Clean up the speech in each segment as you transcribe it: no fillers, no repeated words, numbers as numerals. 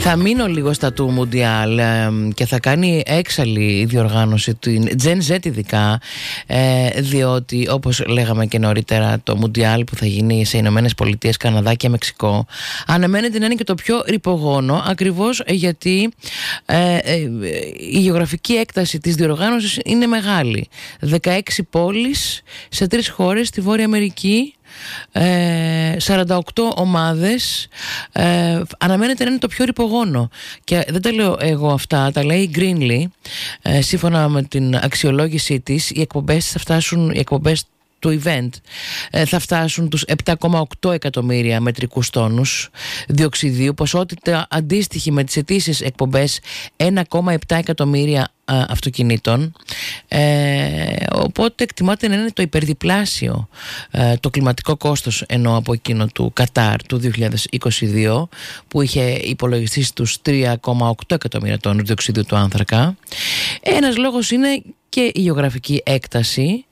Θα μείνω λίγο στα του Μουντιάλ και θα κάνει έξαλλη η διοργάνωση του Gen Z ειδικά, διότι όπως λέγαμε και νωρίτερα, το Μουντιάλ που θα γίνει σε Ηνωμένες Πολιτείες, Καναδά και Μεξικό αναμένεται να είναι και το πιο ρυπογόνο, ακριβώς γιατί η γεωγραφική έκταση της διοργάνωσης είναι μεγάλη. 16 πόλεις σε 3 χώρες στη Βόρεια Αμερική, 48 ομάδες, αναμένεται να είναι το πιο ρυπογόνο. Και δεν τα λέω εγώ αυτά, τα λέει η Greenly. Σύμφωνα με την αξιολόγησή της, οι εκπομπές του event θα φτάσουν τους 7,8 εκατομμύρια μετρικούς τόνους διοξιδίου, ποσότητα αντίστοιχη με τις ετήσιες εκπομπές 1,7 εκατομμύρια αυτοκινήτων, οπότε εκτιμάται να είναι το υπερδιπλάσιο το κλιματικό κόστος, ενώ από εκείνο του Κατάρ του 2022 που είχε υπολογιστεί στους 3,8 εκατομμύρια τόνους διοξιδίου του άνθρακα. Ένας λόγος είναι και η γεωγραφική έκταση,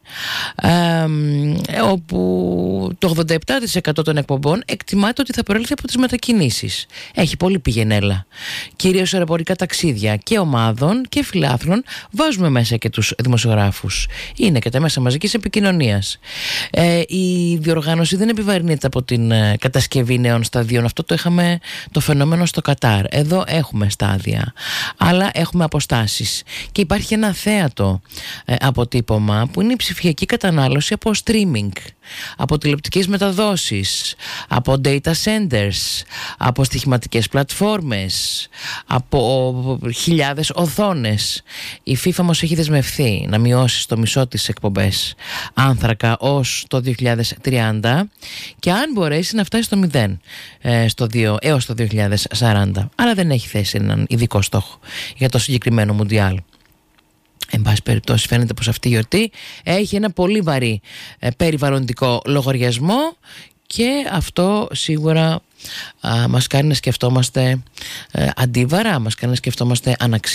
όπου το 87% των εκπομπών εκτιμάται ότι θα προέλθει από τις μετακινήσεις. Έχει πολύ πηγενέλα, κυρίως αεροπορικά ταξίδια και ομάδων και φιλάθλων. Βάζουμε μέσα και τους δημοσιογράφους, είναι και τα μέσα μαζικής επικοινωνίας. Η διοργάνωση δεν επιβαρύνεται από την κατασκευή νέων σταδίων. Αυτό το είχαμε το φαινόμενο στο Κατάρ. Εδώ έχουμε στάδια, αλλά έχουμε αποστάσεις και υπάρχει ένα θέατο αποτύπωμα που είναι η ψηφιακή κατανάλωση από streaming, από τηλεοπτικές μεταδόσεις, από data centers, από στοιχηματικές πλατφόρμες, από χιλιάδες οθόνες. Η FIFA όμως έχει δεσμευθεί να μειώσει στο μισό τις εκπομπές άνθρακα ως το 2030 και αν μπορέσει να φτάσει στο 0 έως το 2040. Αλλά δεν έχει θέσει έναν ειδικό στόχο για το συγκεκριμένο Μουντιάλ. Εν πάση περιπτώσει, φαίνεται πως αυτή η γιορτή έχει ένα πολύ βαρύ περιβαλλοντικό λογαριασμό και αυτό σίγουρα μας κάνει να σκεφτόμαστε αντίβαρα, μας κάνει να σκεφτόμαστε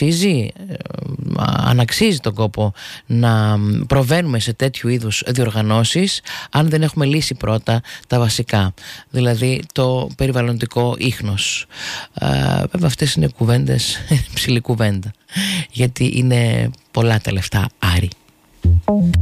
αναξίζει τον κόπο να προβαίνουμε σε τέτοιου είδους διοργανώσεις αν δεν έχουμε λύσει πρώτα τα βασικά, δηλαδή το περιβαλλοντικό ίχνος. Βέβαια αυτές είναι κουβέντες, ψηλή κουβέντα, γιατί είναι πολλά τα λεφτά, Άρη.